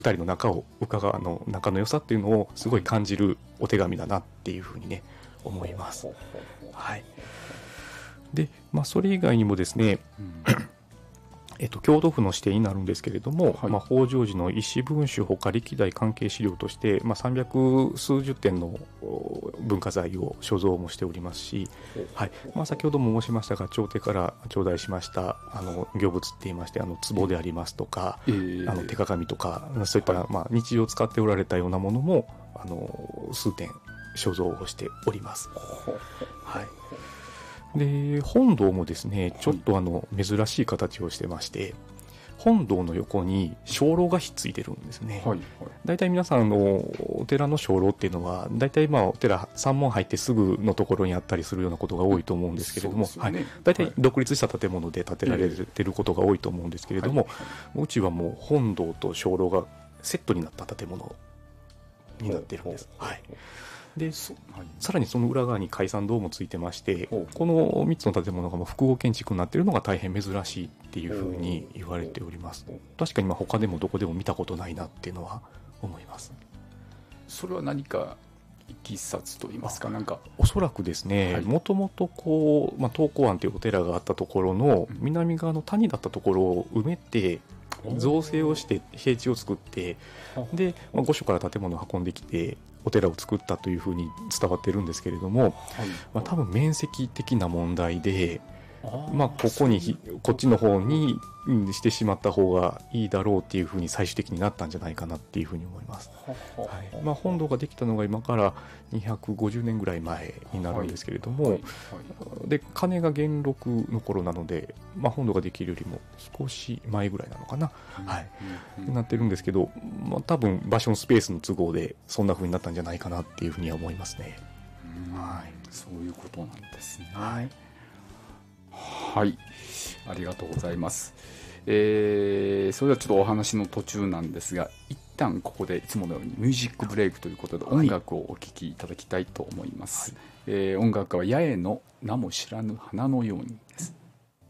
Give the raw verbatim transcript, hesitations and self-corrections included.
ふたりの仲を伺うあの仲の良さっていうのをすごい感じるお手紙だなっていうふうにね思います。はい。で、まあ、それ以外にもですね、うんえっと、京都府の指定になるんですけれども、はい、まあ、北条寺の石文書ほか歴代関係資料として、まあ、さんびゃく数十点の文化財を所蔵もしておりますし、はい、まあ、先ほども申しましたが朝廷から頂戴しましたあの御物って言いましてあの壺でありますとか、えー、あの手鏡とかそういった、まあ、日常使っておられたようなものもあの数点所蔵をしております。はい。で本堂もですねちょっとあの珍しい形をしてまして、本堂の横に鐘楼がひっついてるんですね。はいはい、だいたい皆さんのお寺の鐘楼っていうのはだいたいまあお寺山門入ってすぐのところにあったりするようなことが多いと思うんですけれども、はい、だいたい独立した建物で建てられてることが多いと思うんですけれども、うちはもう本堂と鐘楼がセットになった建物になってるんです。はい。で、はい、さらにその裏側に解散堂もついてまして、このみっつの建物が複合建築になっているのが大変珍しいっていうふうに言われております。確かにまあ他でもどこでも見たことないなっていうのは思います。 それは何かいきさつといいますか、なんかおそらくですね、もともとこう、まあ、東光庵というお寺があったところの南側の谷だったところを埋めて造成をして平地を作って、で、まあ、御所から建物を運んできてお寺を作ったというふうに伝わってるんですけれども、はい、まあ、多分面積的な問題で、まあ、ここにこっちの方にしてしまった方がいいだろうっていうふうに最終的になったんじゃないかなっていうふうに思います。はい、まあ、本堂ができたのが今からにひゃくごじゅうねんぐらい前になるんですけれども、はいはいはい、で鐘が元禄の頃なので、まあ、本堂ができるよりも少し前ぐらいなのかな、うん、はい、うん、なってるんですけど、まあ、多分場所のスペースの都合でそんなふうになったんじゃないかなっていうふうには思いますね。 うん、はい、そういうことなんですね。はい、はい、ありがとうございます。えー、それではちょっとお話の途中なんですが、一旦ここでいつものようにミュージックブレイクということで音楽をお聴きいただきたいと思います。はい、えー、音楽は八重の名も知らぬ花のようにです。